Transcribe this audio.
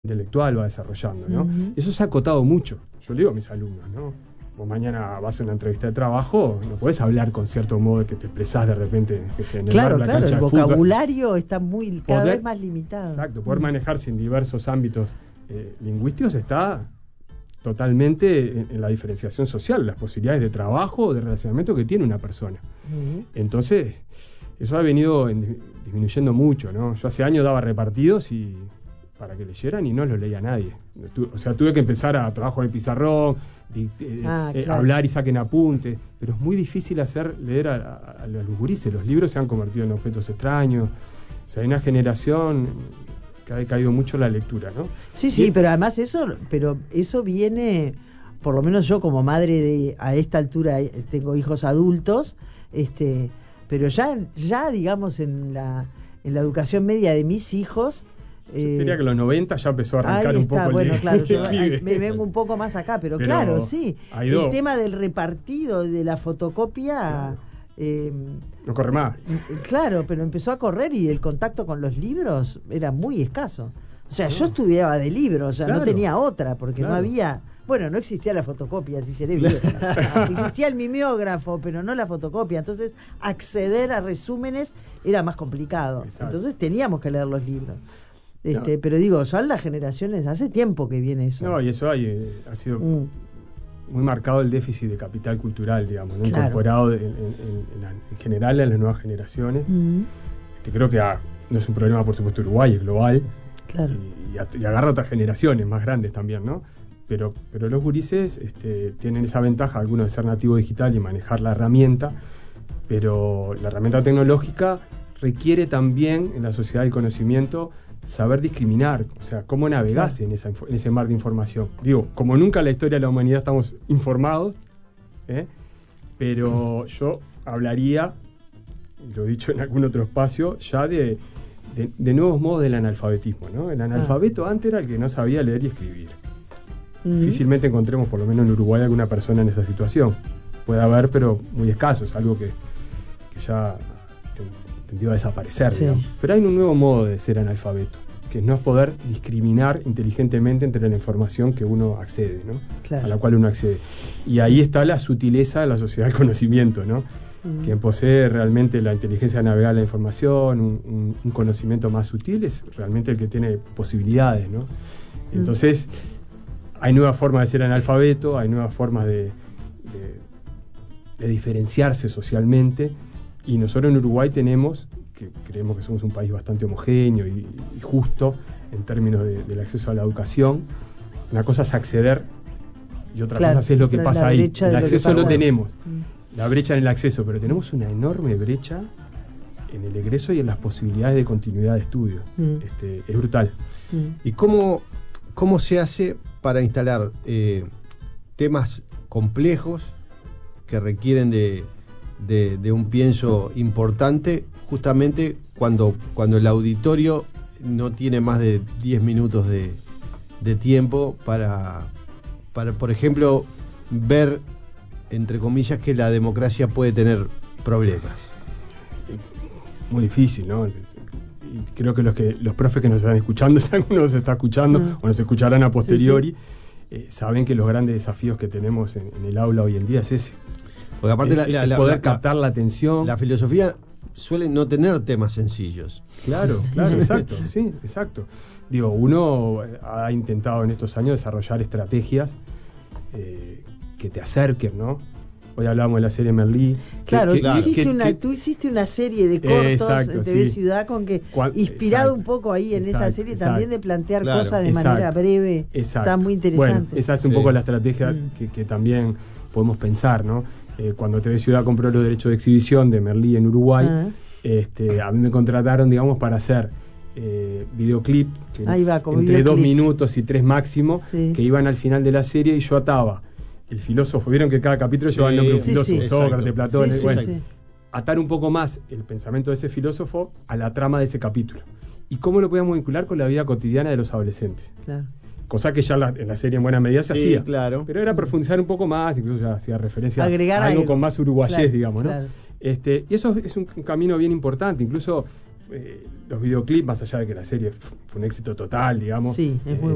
intelectual va desarrollando, ¿no? Uh-huh. Eso se ha acotado mucho. Yo le digo a mis alumnos, ¿no? Vos mañana vas a una entrevista de trabajo, no podés hablar con cierto modo que te expresás de repente, que se en el Claro, bar, la claro, cancha el de fútbol. vocabulario está cada Poder- vez más limitado. Exacto, poder manejarse en diversos ámbitos lingüísticos está totalmente en la diferenciación social, las posibilidades de trabajo o de relacionamiento que tiene una persona. Uh-huh. Entonces, eso ha venido disminuyendo mucho, ¿no? Yo hace años daba repartidos y para que leyeran y no los leía nadie. O sea, tuve que empezar a trabajar en el pizarrón, Claro. hablar y saquen apuntes, pero es muy difícil hacer leer a los gurises. Los libros se han convertido en objetos extraños. O sea, hay una generación que ha decaído mucho la lectura, ¿no? Sí, pero además eso viene, por lo menos yo como madre a esta altura tengo hijos adultos, pero ya digamos en la educación media de mis hijos. Yo diría que en los 90 ya empezó a arrancar un poco bueno, claro, yo el me vengo un poco más acá, pero claro, sí. El tema del repartido, de la fotocopia. No corre más. Claro, pero empezó a correr y el contacto con los libros era muy escaso. O sea, yo estudiaba de libros, o sea, no tenía otra, porque no había. Bueno, no existía la fotocopia, si seré vieja. Existía el mimeógrafo, pero no la fotocopia. Entonces, acceder a resúmenes era más complicado. Exacto. Entonces, teníamos que leer los libros. Pero digo, son las generaciones, hace tiempo que viene eso. No, y eso ha sido muy marcado el déficit de capital cultural, digamos, ¿no? Claro. Incorporado en general a las nuevas generaciones. Creo que no es un problema, por supuesto, Uruguay, es global. Claro. Y agarra otras generaciones más grandes también, ¿no? Pero los gurises tienen esa ventaja, algunos de ser nativo digital y manejar la herramienta, pero la herramienta tecnológica requiere también, en la sociedad del conocimiento, saber discriminar, o sea, cómo navegás en ese mar de información. Digo, como nunca en la historia de la humanidad estamos informados, pero yo hablaría, y lo he dicho en algún otro espacio, ya de nuevos modos del analfabetismo, ¿no? El analfabeto antes era el que no sabía leer y escribir. Difícilmente encontremos, por lo menos en Uruguay, alguna persona en esa situación. Puede haber, pero muy escaso, es algo que ya tendió a desaparecer, digamos. Pero hay un nuevo modo de ser analfabeto, que no es poder discriminar inteligentemente entre la información que uno accede, ¿no? Claro. A la cual uno accede. Y ahí está la sutileza de la sociedad del conocimiento, ¿no? Quien posee realmente la inteligencia de navegar la información, un conocimiento más sutil, es realmente el que tiene posibilidades, ¿no? Entonces, hay nuevas formas de ser analfabeto, hay nuevas formas de diferenciarse socialmente. Y nosotros en Uruguay tenemos, que creemos que somos un país bastante homogéneo y justo en términos del acceso a la educación. Una cosa es acceder y otra cosa es lo que pasa ahí. El acceso lo tenemos, la brecha en el acceso, pero tenemos una enorme brecha en el egreso y en las posibilidades de continuidad de estudio. Es brutal. ¿Y cómo se hace para instalar temas complejos que requieren de un pienso importante, justamente cuando el auditorio no tiene más de 10 minutos de tiempo para, por ejemplo, ver, entre comillas, que la democracia puede tener problemas? Muy difícil, ¿no? Y creo que los profes que nos están escuchando, si alguno nos está escuchando o nos escucharán a posteriori, saben que los grandes desafíos que tenemos en el aula hoy en día es ese. Porque aparte poder captar la atención. La filosofía suele no tener temas sencillos. Claro, exacto, sí, exacto. Digo, uno ha intentado en estos años desarrollar estrategias que te acerquen, ¿no? Hoy hablábamos de la serie Merlí. Claro, tú hiciste una serie de cortos en TV Ciudad inspirado un poco ahí en esa serie también de plantear cosas de manera breve. Está muy interesante. Bueno, esa es un poco la estrategia que también podemos pensar, ¿no? Cuando TV Ciudad compró los derechos de exhibición de Merlí en Uruguay, a mí me contrataron, digamos, para hacer videoclip entre 2 minutos y 3 máximo, que iban al final de la serie, y yo ataba el filósofo. Vieron que cada capítulo lleva el nombre de un filósofo, Sócrates, Platón. Atar un poco más el pensamiento de ese filósofo a la trama de ese capítulo. Y cómo lo podíamos vincular con la vida cotidiana de los adolescentes. Claro. Cosa que ya en la serie en buena medida se hacía. Claro. Pero era profundizar un poco más, incluso ya hacía referencia agregar a algo con más uruguayés, digamos, ¿no? Claro. Y eso es un camino bien importante. Incluso los videoclips, más allá de que la serie fue un éxito total, digamos. Sí, es muy